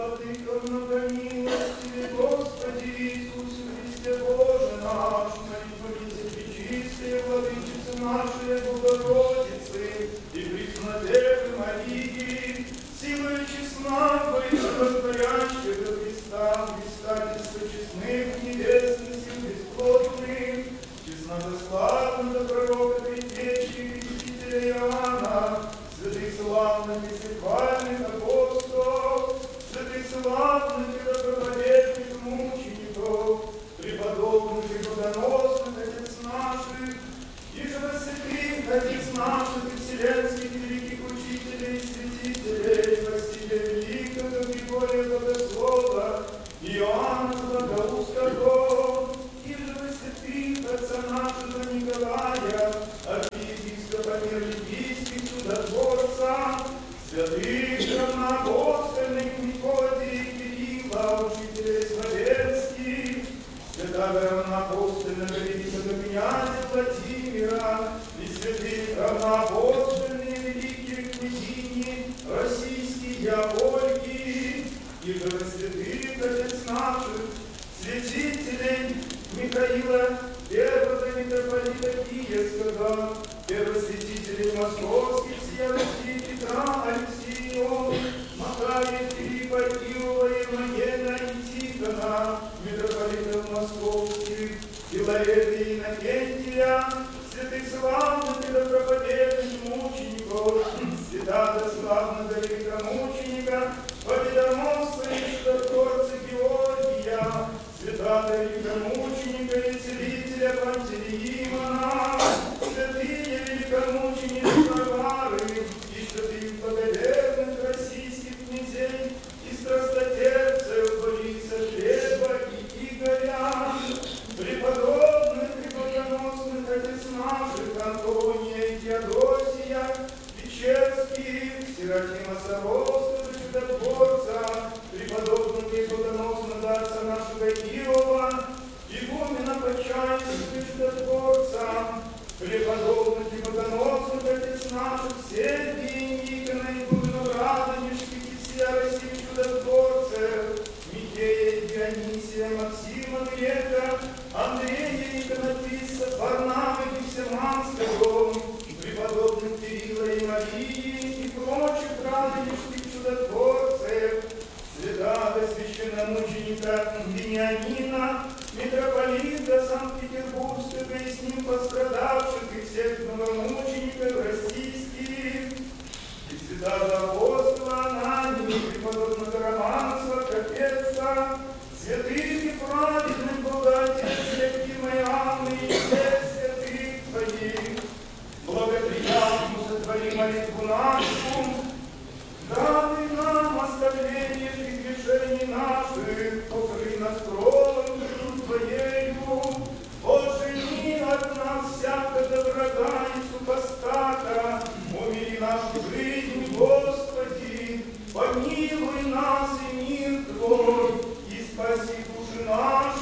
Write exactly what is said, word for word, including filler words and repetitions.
Владыка многомилостивый, Господи Иисусе Христе Боже наш, молитвами Пречистые Владычицы нашей Богородицы и Преснодевы Марии, силою честна Божьего Христа, Христательства честных, небесных сил бесплотных, честнодославного пророка Предтечи, Крестителя Иоанна, святых славных и церковных апостолов, святых славных и доброповедных мучеников, преподобных и богоносных отец наших, и же святых отец наших и вселенских великих учителей и святителей, Василия Великого, Григория Богослова, Иоанна Златоустого, и же святых отца нашего Николая, архиепископа Миролюбийских, чудотворца, святых равноапостольных Никодия и Кирилла, учителей славянских, святого равноапостольного великого князя Владимира и святых равноапостольных великих княгини российские Ольги, и же святых отец наших, святителей Михаила Первого митрополита Киевского, первосвятителей московских, всея Руси, Петра, Алексея, Макария, Филиппа, Иова, Ермоена и Тихона, митрополитов московских, Филареда и Иннокентия, святых славных и доброповедных мучеников, святого славного великомученика, победоносца и чудотворца Георгия, святого великомученика и целителя Пантелеимона, святые великомученицы Варвары и святых благоверных российских князей и страстотерпцев Бориса Глеба и Игоря, преподобных и богоносных отец наших Антония и Теодосия, Печерских, Серафима Саровского, чудотворца, преподобных и богоносного отца нашего Иова, игумена Почаевского, чудотворца, преподобных и богоносных отец наших Сергия, Никона и Богоноградонежских и всея России чудотворцев, Михея, Дионисия, Максима, Грека, Андрея, Иконописца, Варнавы, Гефсиманского, преподобных Кирилла и Марии и прочих радонежских чудотворцев, святого священномученика Вениамина, митрополита Санкт-Петербургского и с ним пострадавших и всех новомучеников российских, и святого апостола Анании, преподобного Романа Святопетца, святых и праведных благодетелей Серафима и Анны и всех святых Твоих, благоприятно сотвори молитву нашу